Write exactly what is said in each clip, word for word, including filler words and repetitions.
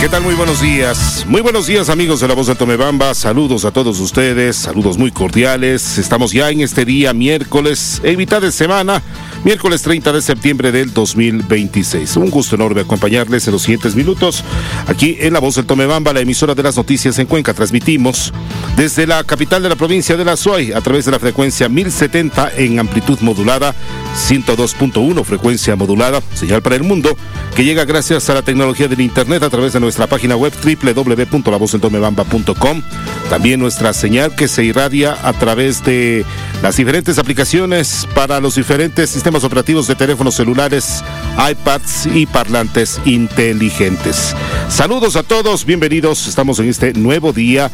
¿Qué tal? Muy buenos días. Muy buenos días, amigos de La Voz del Tomebamba. Saludos a todos ustedes, saludos muy cordiales. Estamos ya en este día miércoles, en mitad de semana, miércoles treinta de septiembre del dos mil veintiséis. Un gusto enorme acompañarles en los siguientes minutos. Aquí en La Voz del Tomebamba, la emisora de las noticias en Cuenca, transmitimos desde la capital de la provincia de La Suay a través de la frecuencia mil setenta en amplitud modulada, ciento dos punto uno frecuencia modulada, señal para el mundo, que llega gracias a la tecnología del internet a través de nuestra página web doble u doble u doble u punto la voz del tomebamba punto com. También nuestra señal que se irradia a través de las diferentes aplicaciones para los diferentes sistemas operativos de teléfonos celulares, iPads y parlantes inteligentes. Saludos a todos, bienvenidos. Estamos en este nuevo día,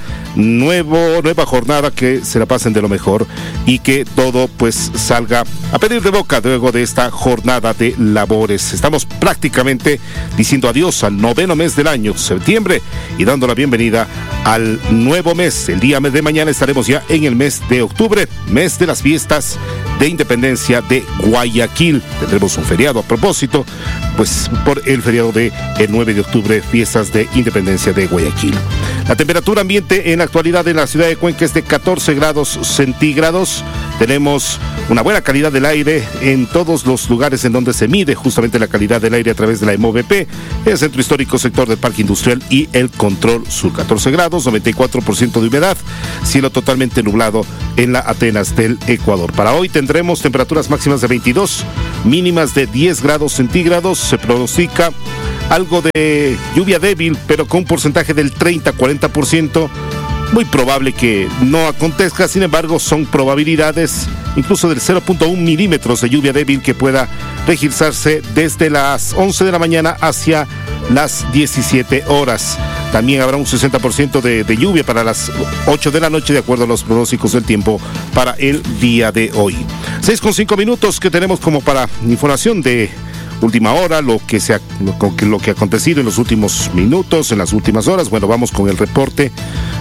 nuevo, nueva jornada, que se la pasen de lo mejor y que todo pues salga a pedir de boca luego de esta jornada de labores. Estamos prácticamente diciendo adiós al noveno mes del año, septiembre, y dando la bienvenida al nuevo mes. El día de mañana estaremos ya en el mes de octubre, mes de las fiestas de independencia de Guayaquil. Tendremos un feriado a propósito, pues por el feriado de el nueve de octubre, fiestas de independencia de Guayaquil. La temperatura ambiente en la actualidad en la ciudad de Cuenca es de catorce grados centígrados. Tenemos una buena calidad del aire en todos los lugares en donde se mide justamente la calidad del aire a través de la EMOVP, el Centro Histórico, sector del Parque Industrial y el Control Sur. catorce grados, noventa y cuatro por ciento de humedad, cielo totalmente nublado en la Atenas del Ecuador. Para hoy tendremos temperaturas máximas de veintidós, mínimas de diez grados centígrados. Se pronostica algo de lluvia débil, pero con un porcentaje del treinta a cuarenta por ciento. Muy probable que no acontezca, sin embargo, son probabilidades incluso del cero punto uno milímetros de lluvia débil que pueda registrarse desde las once de la mañana hacia las diecisiete horas. También habrá un sesenta por ciento de, de lluvia para las ocho de la noche, de acuerdo a los pronósticos del tiempo para el día de hoy. seis con cinco minutos que tenemos como para información de última hora, lo que se ha, lo, lo que ha acontecido en los últimos minutos, en las últimas horas. Bueno, vamos con el reporte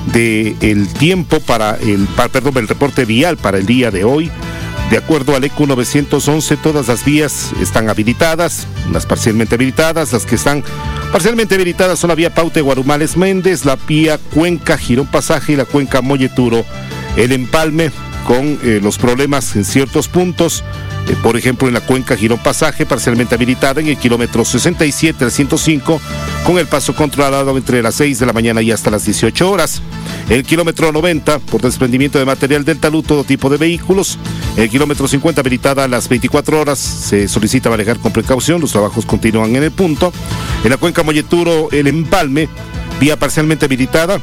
de el tiempo para el, para, perdón, el reporte vial para el día de hoy. De acuerdo al E Q novecientos once, todas las vías están habilitadas, las parcialmente habilitadas. Las que están parcialmente habilitadas son la vía Paute Guarumales Méndez, la vía Cuenca Girón Pasaje y la Cuenca Molleturo El Empalme, con eh, los problemas en ciertos puntos. Eh, por ejemplo, en la Cuenca Girón Pasaje, parcialmente habilitada en el kilómetro sesenta y siete al ciento cinco, con el paso controlado entre las seis de la mañana y hasta las dieciocho horas. El kilómetro noventa, por desprendimiento de material del talud, todo tipo de vehículos. El kilómetro cincuenta, habilitada a las veinticuatro horas, se solicita manejar con precaución, los trabajos continúan en el punto. En la Cuenca Molleturo El Empalme, vía parcialmente habilitada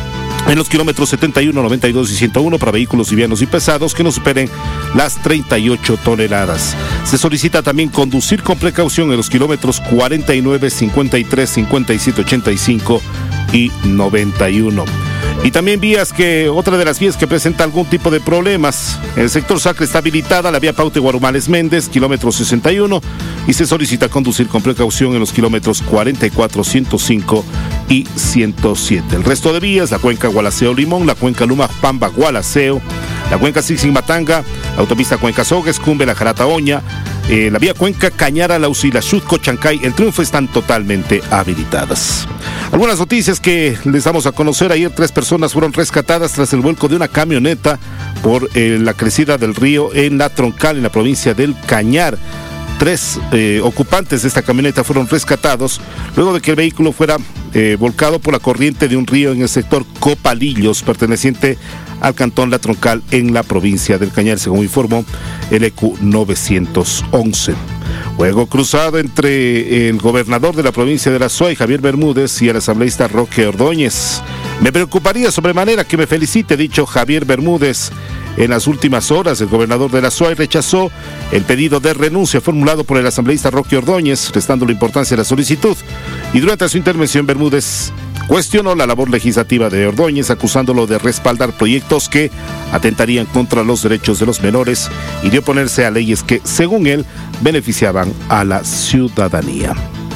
en los kilómetros setenta y uno, noventa y dos y ciento uno para vehículos livianos y pesados que no superen las treinta y ocho toneladas. Se solicita también conducir con precaución en los kilómetros cuarenta y nueve, cincuenta y tres, cincuenta y siete, ochenta y cinco y noventa y uno. Y también vías que, otra de las vías que presenta algún tipo de problemas. En el sector Sacre está habilitada la vía Paute Guarumales Méndez, kilómetro sesenta y uno, y se solicita conducir con precaución en los kilómetros cuarenta y cuatro, ciento cinco y ciento siete. El resto de vías, la Cuenca Gualaceo Limón, la Cuenca Luma Pamba Gualaceo, la Cuenca Sixin Matanga, autopista Cuenca Sogues, Cumbe, La Jarata Oña, eh, la vía Cuenca Cañara, Lausila, Chutco, Chancay, El Triunfo están totalmente habilitadas. Algunas noticias que les damos a conocer. Ayer tres personas fueron rescatadas tras el vuelco de una camioneta por eh, la crecida del río en la Troncal, en la provincia del Cañar. Tres eh, ocupantes de esta camioneta fueron rescatados luego de que el vehículo fuera eh, volcado por la corriente de un río en el sector Copalillos, perteneciente al cantón La Troncal en la provincia del Cañar, según informó el E Q novecientos once. Juego cruzado entre el gobernador de la provincia de La Suay, Javier Bermúdez, y el asambleísta Roque Ordóñez. Me preocuparía sobremanera que me felicite, dicho Javier Bermúdez. En las últimas horas, el gobernador de La Suay rechazó el pedido de renuncia formulado por el asambleísta Roque Ordóñez, restando la importancia de la solicitud. Y durante su intervención, Bermúdez cuestionó la labor legislativa de Ordóñez, acusándolo de respaldar proyectos que atentarían contra los derechos de los menores y de oponerse a leyes que, según él, beneficiaban a la ciudadanía.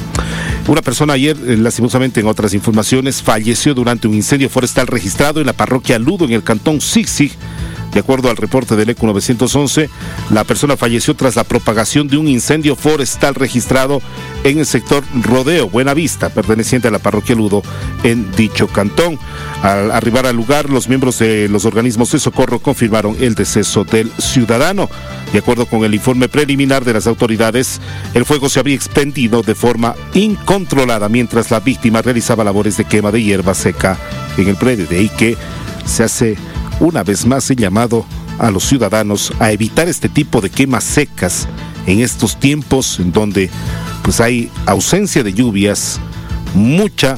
Una persona ayer, lastimosamente en otras informaciones, falleció durante un incendio forestal registrado en la parroquia Ludo, en el cantón Zig-Zig, De acuerdo al reporte del E C U novecientos once, la persona falleció tras la propagación de un incendio forestal registrado en el sector Rodeo Buenavista, perteneciente a la parroquia Ludo, en dicho cantón. Al arribar al lugar, los miembros de los organismos de socorro confirmaron el deceso del ciudadano. De acuerdo con el informe preliminar de las autoridades, el fuego se habría extendido de forma incontrolada mientras la víctima realizaba labores de quema de hierba seca en el predio. De ahí que se hace una vez más el llamado a los ciudadanos a evitar este tipo de quemas secas en estos tiempos en donde pues hay ausencia de lluvias, mucha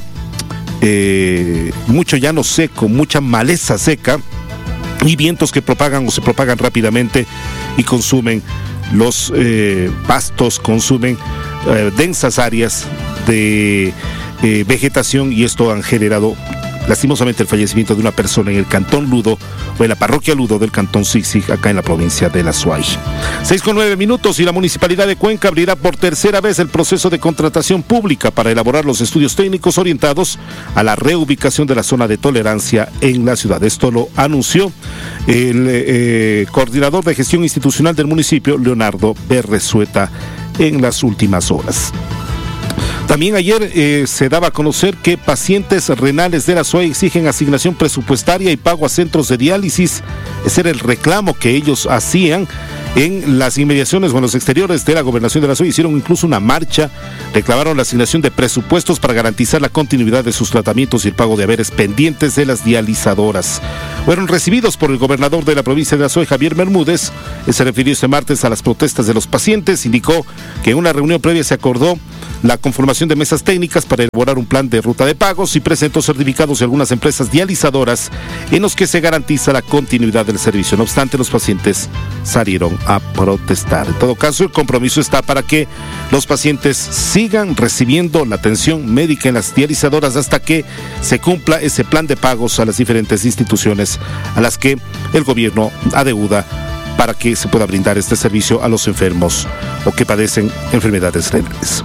eh, mucho llano seco, mucha maleza seca y vientos que propagan o se propagan rápidamente y consumen los eh, pastos, consumen eh, densas áreas de eh, vegetación, y esto han generado lastimosamente el fallecimiento de una persona en el cantón Ludo, o en la parroquia Ludo del cantón Siksik, acá en la provincia de La Suay. seis con nueve minutos, y la Municipalidad de Cuenca abrirá por tercera vez el proceso de contratación pública para elaborar los estudios técnicos orientados a la reubicación de la zona de tolerancia en la ciudad. Esto lo anunció el eh, coordinador de gestión institucional del municipio, Leonardo Berresueta, en las últimas horas. También ayer eh, se daba a conocer que pacientes renales de La Suay exigen asignación presupuestaria y pago a centros de diálisis. Ese era el reclamo que ellos hacían en las inmediaciones o en los exteriores de la gobernación de La Suay. Hicieron incluso una marcha, reclamaron la asignación de presupuestos para garantizar la continuidad de sus tratamientos y el pago de haberes pendientes de las dializadoras. Fueron recibidos por el gobernador de la provincia de La Suay, Javier Bermúdez. Él se refirió este martes a las protestas de los pacientes. Indicó que en una reunión previa se acordó la conformación de mesas técnicas para elaborar un plan de ruta de pagos y presentó certificados de algunas empresas dializadoras en los que se garantiza la continuidad del servicio. No obstante, los pacientes salieron a protestar. En todo caso, el compromiso está para que los pacientes sigan recibiendo la atención médica en las dializadoras hasta que se cumpla ese plan de pagos a las diferentes instituciones a las que el gobierno adeuda para que se pueda brindar este servicio a los enfermos o que padecen enfermedades renales.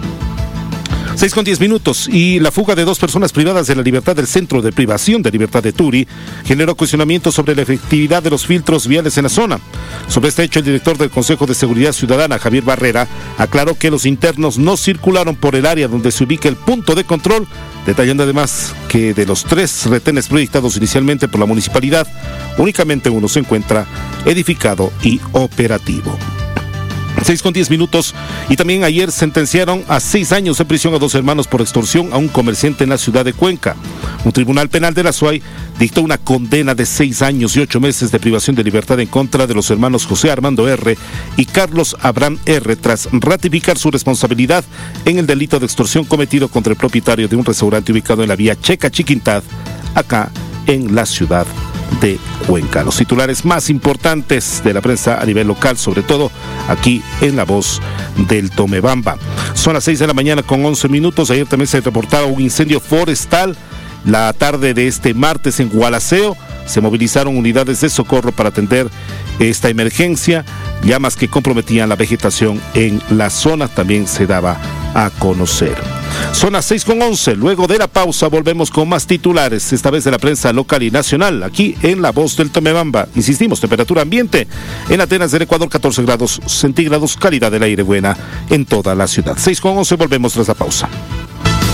seis con diez minutos, y la fuga de dos personas privadas de la libertad del Centro de Privación de Libertad de Turi generó cuestionamientos sobre la efectividad de los filtros viales en la zona. Sobre este hecho, el director del Consejo de Seguridad Ciudadana, Javier Barrera, aclaró que los internos no circularon por el área donde se ubica el punto de control, detallando además que de los tres retenes proyectados inicialmente por la municipalidad, únicamente uno se encuentra edificado y operativo. seis con diez minutos, y también ayer sentenciaron a seis años de prisión a dos hermanos por extorsión a un comerciante en la ciudad de Cuenca. Un tribunal penal de La Suay dictó una condena de seis años y ocho meses de privación de libertad en contra de los hermanos José Armando R. y Carlos Abraham R. tras ratificar su responsabilidad en el delito de extorsión cometido contra el propietario de un restaurante ubicado en la vía Checa Chiquintad, acá en la ciudad de Cuenca. Los titulares más importantes de la prensa a nivel local, sobre todo aquí en La Voz del Tomebamba. Son las seis de la mañana con once minutos. Ayer también se reportaba un incendio forestal la tarde de este martes en Gualaceo. Se movilizaron unidades de socorro para atender esta emergencia. Llamas que comprometían la vegetación en la zona también se daba a conocer. Son las seis con once. Luego de la pausa volvemos con más titulares, esta vez de la prensa local y nacional, aquí en La Voz del Tomebamba. Insistimos, temperatura ambiente en Atenas del Ecuador, catorce grados centígrados, calidad del aire buena en toda la ciudad. seis con once, volvemos tras la pausa.